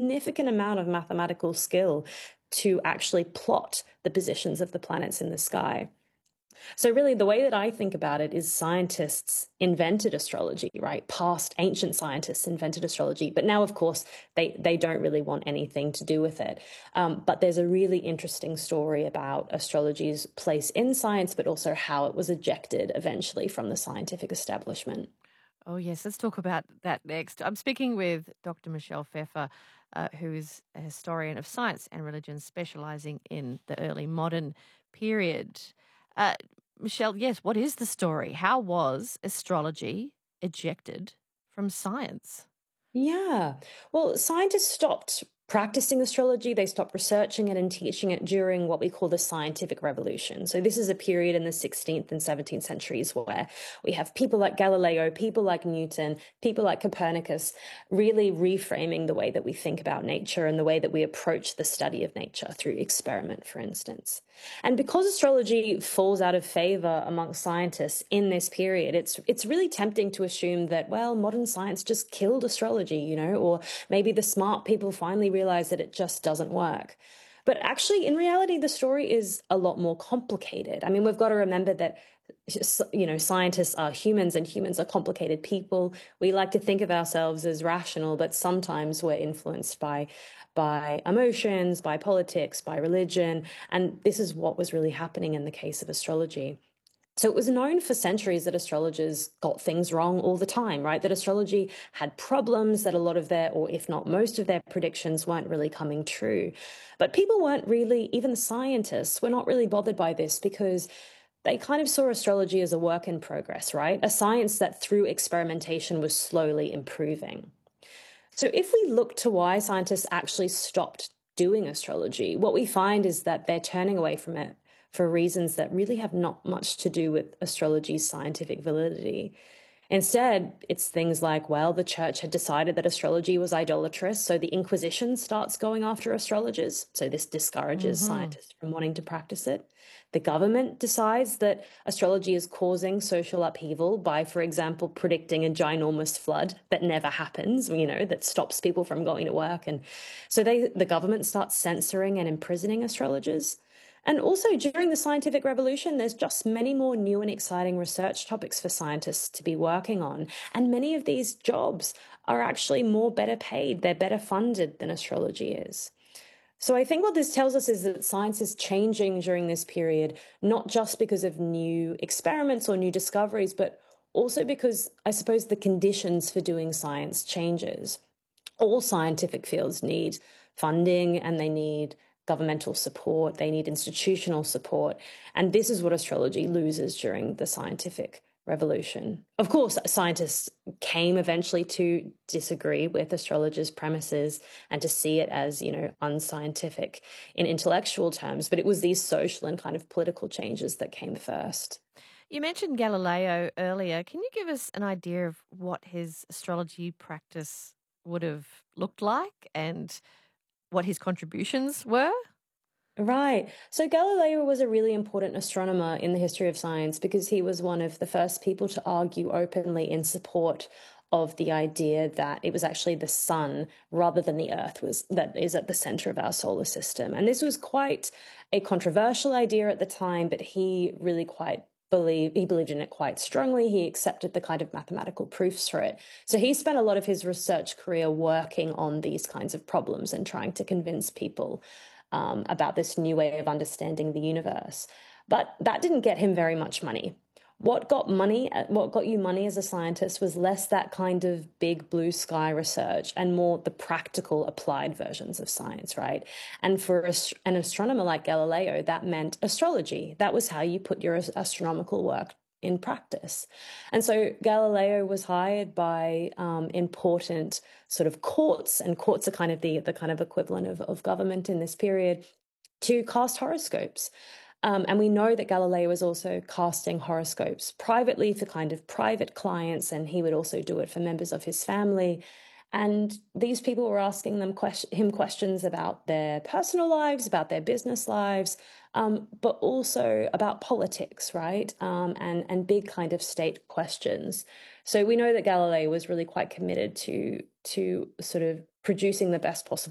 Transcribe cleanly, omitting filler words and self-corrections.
significant amount of mathematical skill to actually plot the positions of the planets in the sky. So really the way that I think about it is scientists invented astrology, right? Past ancient scientists invented astrology, but now of course they don't really want anything to do with it. But there's a really interesting story about astrology's place in science, but also how it was ejected eventually from the scientific establishment. Oh, yes. Let's talk about that next. I'm speaking with Dr. Michelle Pfeffer, who is a historian of science and religion, specialising in the early modern period. Uh, Michelle, yes, what is the story? How was astrology ejected from science? Yeah. Well, scientists stopped practicing astrology. They stopped researching it and teaching it during what we call the scientific revolution. So this is a period in the 16th and 17th centuries where we have people like Galileo, people like Newton, people like Copernicus, really reframing the way that we think about nature and the way that we approach the study of nature through experiment, for instance. And because astrology falls out of favor amongst scientists in this period, it's really tempting to assume that, well, modern science just killed astrology, or maybe the smart people finally realize that it just doesn't work. But actually, in reality, the story is a lot more complicated. I mean, we've got to remember that scientists are humans and humans are complicated people. We like to think of ourselves as rational, but sometimes we're influenced by emotions, by politics, by religion. And this is what was really happening in the case of astrology. So it was known for centuries that astrologers got things wrong all the time, right? That astrology had problems, that a lot of their, or if not most of their predictions weren't really coming true. But people weren't really, even scientists were not really bothered by this because they kind of saw astrology as a work in progress, right? A science that through experimentation was slowly improving. So if we look to why scientists actually stopped doing astrology, what we find is that they're turning away from it for reasons that really have not much to do with astrology's scientific validity. Instead, it's things like, well, the church had decided that astrology was idolatrous, so the Inquisition starts going after astrologers. So this discourages Hmm. scientists from wanting to practice it. The government decides that astrology is causing social upheaval by, for example, predicting a ginormous flood that never happens, that stops people from going to work. And so the government starts censoring and imprisoning astrologers. And also during the scientific revolution, there's just many more new and exciting research topics for scientists to be working on. And many of these jobs are actually better paid. They're better funded than astrology is. So I think what this tells us is that science is changing during this period, not just because of new experiments or new discoveries, but also because I suppose the conditions for doing science changes. All scientific fields need funding and they need governmental support, they need institutional support. And this is what astrology loses during the scientific revolution. Of course, scientists came eventually to disagree with astrologers' premises and to see it as, unscientific in intellectual terms, but it was these social and kind of political changes that came first. You mentioned Galileo earlier. Can you give us an idea of what his astrology practice would have looked like and what his contributions were? Right. So Galileo was a really important astronomer in the history of science because he was one of the first people to argue openly in support of the idea that it was actually the sun rather than the earth that is at the center of our solar system. And this was quite a controversial idea at the time, but he believed in it quite strongly. He accepted the kind of mathematical proofs for it. So he spent a lot of his research career working on these kinds of problems and trying to convince people about this new way of understanding the universe. But that didn't get him very much money. What got you money as a scientist was less that kind of big blue sky research and more the practical applied versions of science, right? And for an astronomer like Galileo, that meant astrology. That was how you put your astronomical work in practice. And so Galileo was hired by important sort of courts, and courts are kind of the kind of equivalent of government in this period, to cast horoscopes. And we know that Galileo was also casting horoscopes privately for kind of private clients, and he would also do it for members of his family. And these people were asking him questions about their personal lives, about their business lives, but also about politics, right? And big kind of state questions. So we know that Galileo was really quite committed to sort of producing the best possible